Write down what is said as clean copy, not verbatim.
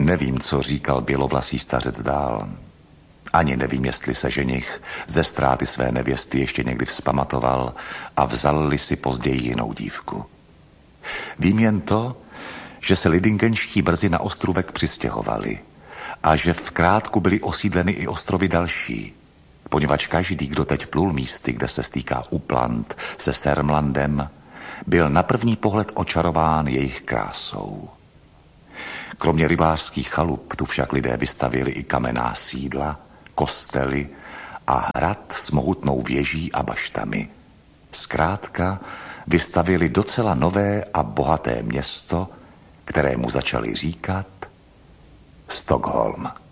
Nevím, co říkal bělovlasý stařec dál. Ani nevím, jestli se ženich ze ztráty své nevěsty ještě někdy vzpamatoval a vzal-li si později jinou dívku. Vím jen to, že se lidingenští brzy na ostrůvek přistěhovali a že v krátku byly osídleny i ostrovy další, poněvadž každý, kdo teď plul místy, kde se stýká Upland se Sörmlandem, byl na první pohled očarován jejich krásou. Kromě rybářských chalup tu však lidé vystavěli i kamenná sídla, kostely a hrad s mohutnou věží a baštami. Zkrátka vystavěli docela nové a bohaté město, kterému začali říkat Stockholm.